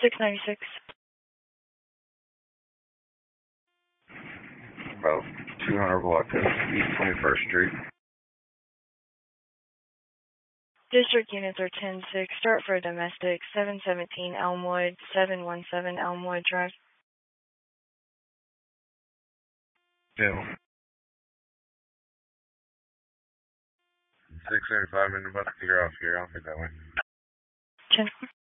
696. About 200 block East 21st Street. District units are 10-6. Start for domestic 717 Elmwood, 717 Elmwood Drive. Bill. 635 minutes about to figure out here. I'll take that way. 10.